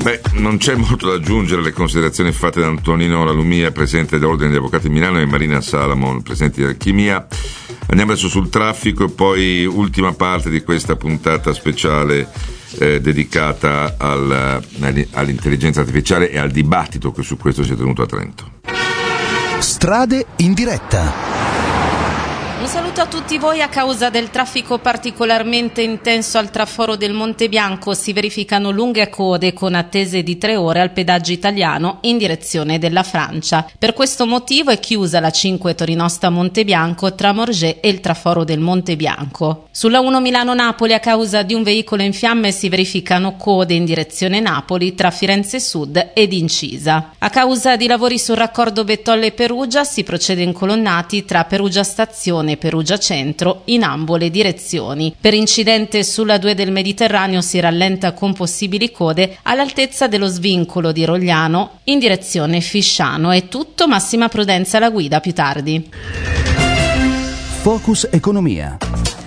Non c'è molto da aggiungere alle considerazioni fatte da Antonino Lalumia, presidente dell'Ordine degli Avvocati di Milano, e Marina Salamon, presidente di Alchimia. Andiamo adesso sul traffico e poi ultima parte di questa puntata speciale dedicata all'intelligenza artificiale e al dibattito che su questo si è tenuto a Trento. Strade in diretta. Un saluto a tutti voi. A causa del traffico particolarmente intenso al traforo del Monte Bianco si verificano lunghe code con attese di 3 ore al pedaggio italiano in direzione della Francia. Per questo motivo è chiusa la 5 Torinosta Monte Bianco tra Morges e il traforo del Monte Bianco. Sulla 1 Milano-Napoli a causa di un veicolo in fiamme si verificano code in direzione Napoli tra Firenze Sud ed Incisa. A causa di lavori sul raccordo Bettolle-Perugia si procede in colonnati tra Perugia Stazione e Perugia Centro in ambo le direzioni. Per incidente sulla 2 del Mediterraneo si rallenta con possibili code all'altezza dello svincolo di Rogliano in direzione Fisciano. È tutto, massima prudenza alla guida più tardi. Focus Economia.